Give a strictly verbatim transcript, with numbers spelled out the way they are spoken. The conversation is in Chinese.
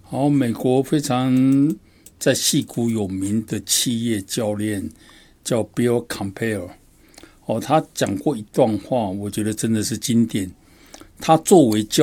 好，美国非常在矽谷有名的企业教练叫 Bill Campbell， 哦，他讲过一段话，我觉得真的是经典。他作为教